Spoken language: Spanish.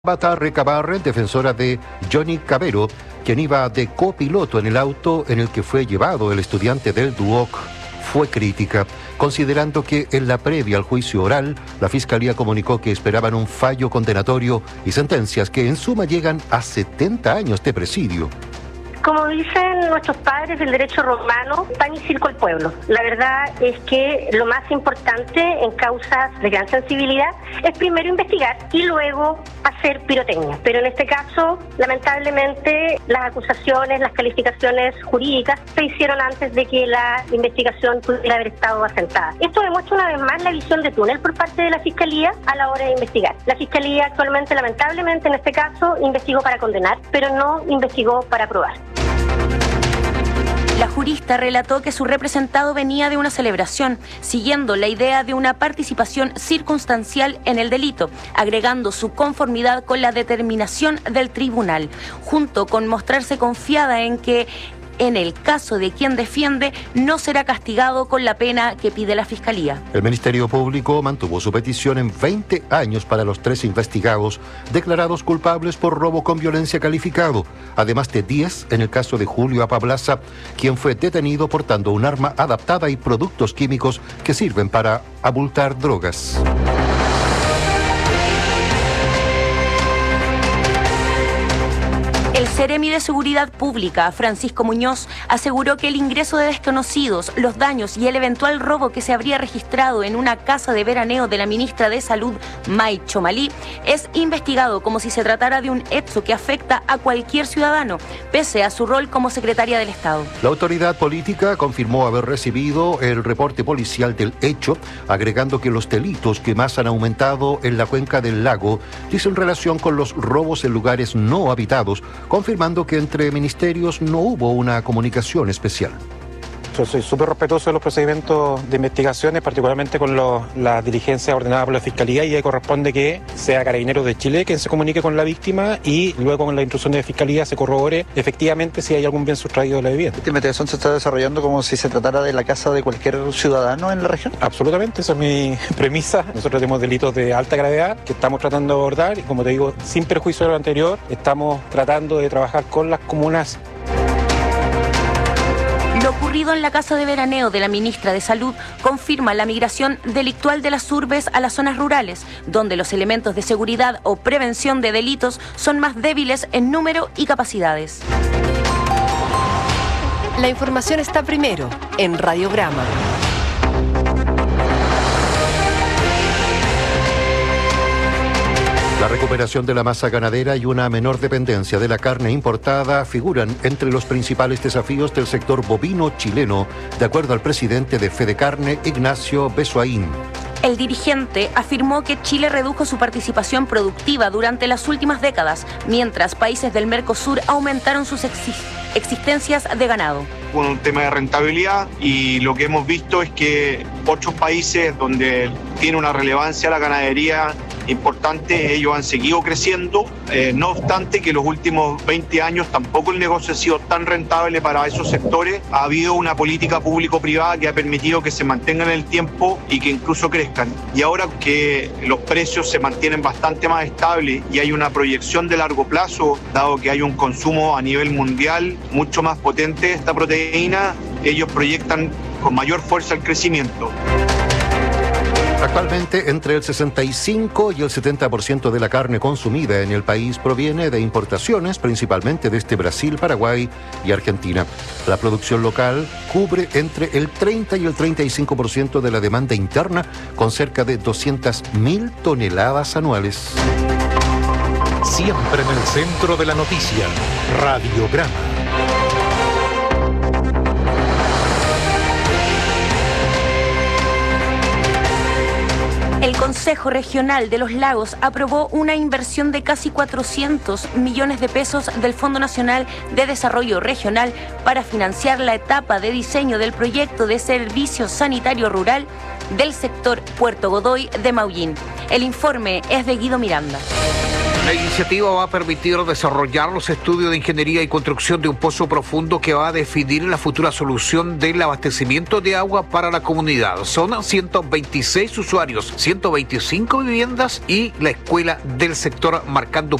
Tabata Recabarre, defensora de Johnny Cabero, quien iba de copiloto en el auto en el que fue llevado el estudiante del Duoc, fue crítica, considerando que en la previa al juicio oral, la Fiscalía comunicó que esperaban un fallo condenatorio y sentencias que en suma llegan a 70 años de presidio. Como dicen nuestros padres del derecho romano, pan y circo al pueblo. La verdad es que lo más importante en causas de gran sensibilidad es primero investigar y luego hacer pirotecnia. Pero en este caso, lamentablemente, las acusaciones, las calificaciones jurídicas se hicieron antes de que la investigación pudiera haber estado asentada. Esto demuestra una vez más la visión de túnel por parte de la Fiscalía a la hora de investigar. La Fiscalía actualmente, lamentablemente, en este caso, investigó para condenar, pero no investigó para probar. La jurista relató que su representado venía de una celebración, siguiendo la idea de una participación circunstancial en el delito, agregando su conformidad con la determinación del tribunal, junto con mostrarse confiada en que, en el caso de quien defiende, no será castigado con la pena que pide la Fiscalía. El Ministerio Público mantuvo su petición en 20 años para los 3 investigados, declarados culpables por robo con violencia calificado, además de 10 en el caso de Julio Apablaza, quien fue detenido portando un arma adaptada y productos químicos que sirven para abultar drogas. El Seremi de Seguridad Pública, Francisco Muñoz, aseguró que el ingreso de desconocidos, los daños y el eventual robo que se habría registrado en una casa de veraneo de la ministra de Salud, May Chomalí, es investigado como si se tratara de un hecho que afecta a cualquier ciudadano, pese a su rol como secretaria del Estado. La autoridad política confirmó haber recibido el reporte policial del hecho, agregando que los delitos que más han aumentado en la cuenca del lago dicen relación con los robos en lugares no habitados, confirmando que entre ministerios no hubo una comunicación especial. Yo soy súper respetuoso de los procedimientos de investigaciones, particularmente con las diligencias ordenadas por la Fiscalía, y ahí corresponde que sea Carabineros de Chile quien se comunique con la víctima y luego con la instrucción de Fiscalía se corrobore efectivamente si hay algún bien sustraído de la vivienda. ¿Esta investigación se está desarrollando como si se tratara de la casa de cualquier ciudadano en la región? Absolutamente, esa es mi premisa. Nosotros tenemos delitos de alta gravedad que estamos tratando de abordar y, como te digo, sin perjuicio de lo anterior, estamos tratando de trabajar con las comunas. Lo ocurrido en la casa de veraneo de la ministra de Salud confirma la migración delictual de las urbes a las zonas rurales, donde los elementos de seguridad o prevención de delitos son más débiles en número y capacidades. La información está primero en Radiograma. La recuperación de la masa ganadera y una menor dependencia de la carne importada figuran entre los principales desafíos del sector bovino chileno, de acuerdo al presidente de Fedecarne, Ignacio Besoaín. El dirigente afirmó que Chile redujo su participación productiva durante las últimas décadas, mientras países del Mercosur aumentaron sus existencias de ganado. Con un tema de rentabilidad, y lo que hemos visto es que otros países donde tiene una relevancia la ganadería importante, ellos han seguido creciendo, no obstante que los últimos 20 años tampoco el negocio ha sido tan rentable para esos sectores. Ha habido una política público-privada que ha permitido que se mantengan en el tiempo y que incluso crezcan. Y ahora que los precios se mantienen bastante más estables y hay una proyección de largo plazo, dado que hay un consumo a nivel mundial mucho más potente de esta proteína, ellos proyectan con mayor fuerza el crecimiento. Actualmente, entre el 65 y el 70% de la carne consumida en el país proviene de importaciones, principalmente desde Brasil, Paraguay y Argentina. La producción local cubre entre el 30 y el 35% de la demanda interna, con cerca de 200.000 toneladas anuales. Siempre en el centro de la noticia, Radiograma. El Consejo Regional de los Lagos aprobó una inversión de casi 400 millones de pesos del Fondo Nacional de Desarrollo Regional para financiar la etapa de diseño del proyecto de servicio sanitario rural del sector Puerto Godoy de Maullín. El informe es de Guido Miranda. La iniciativa va a permitir desarrollar los estudios de ingeniería y construcción de un pozo profundo que va a definir la futura solución del abastecimiento de agua para la comunidad. Son 126 usuarios, 125 viviendas y la escuela del sector, marcando